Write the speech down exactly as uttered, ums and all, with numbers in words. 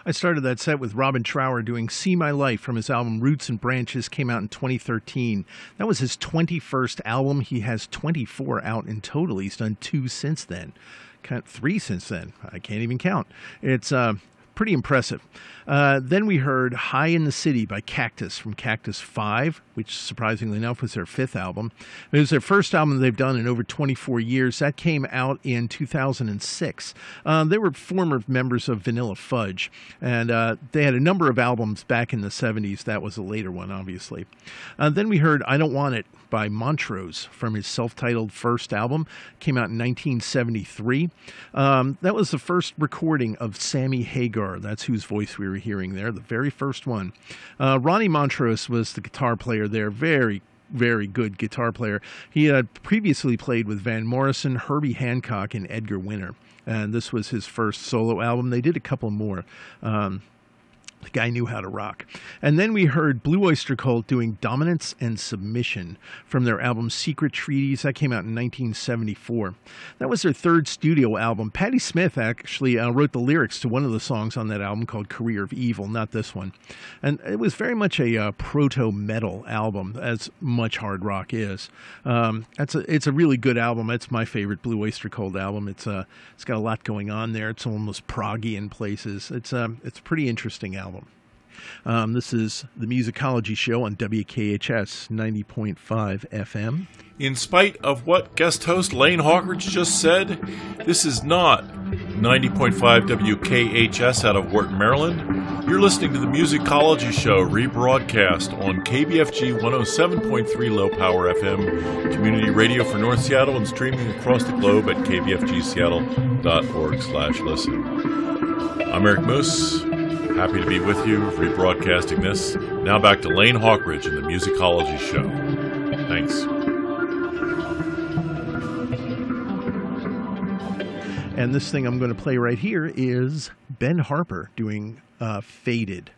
I started that set with Robin Trower doing See My Life from his album Roots and Branches, came out in twenty thirteen. That was his twenty-first album. He has twenty-four out in total. He's done two since then. Count three since then. I can't even count. It's uh, pretty impressive. Uh, then we heard High in the City by Cactus from Cactus five, which surprisingly enough was their fifth album. It was their first album they've done in over twenty-four years. That came out in two thousand six. Um, they were former members of Vanilla Fudge, and uh, they had a number of albums back in the seventies. That was a later one, obviously. Uh, then we heard I Don't Want It by Montrose from his self-titled first album. Came out in nineteen seventy-three. Um, that was the first recording of Sammy Hagar. That's whose voice we were hearing there, the very first one. Uh, Ronnie Montrose was the guitar player there. Very, very good guitar player. He had previously played with Van Morrison, Herbie Hancock, and Edgar Winter. And this was his first solo album. They did a couple more. Um, The guy knew how to rock. And then we heard Blue Oyster Cult doing Dominance and Submission from their album Secret Treaties. That came out in nineteen seventy-four. That was their third studio album. Patti Smith actually uh, wrote the lyrics to one of the songs on that album called Career of Evil, not this one. And it was very much a uh, proto-metal album, as much hard rock is. Um, that's a, it's a really good album. It's my favorite Blue Oyster Cult album. It's uh, it's got a lot going on there. It's almost proggy in places. It's, um, it's a pretty interesting album. Um, this is the Musicology Show on W K H S ninety point five F M. In spite of what guest host Lane Hawkridge just said, this is not ninety point five W K H S out of Wharton, Maryland. You're listening to the Musicology Show, rebroadcast on K B F G one oh seven point three Low Power F M, community radio for North Seattle, and streaming across the globe at k b f g seattle dot org slash listen. I'm Eric Moose. Happy to be with you, rebroadcasting this. Now back to Lane Hawkridge and the Musicology Show. Thanks. And this thing I'm going to play right here is Ben Harper doing uh, Faded.